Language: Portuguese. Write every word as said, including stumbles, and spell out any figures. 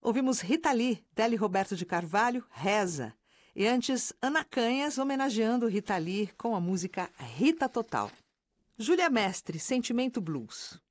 Ouvimos Rita Lee, Deli Roberto de Carvalho, Reza. E antes, Ana Canhas homenageando Rita Lee com a música Rita Total. Júlia Mestre, Sentimento Blues.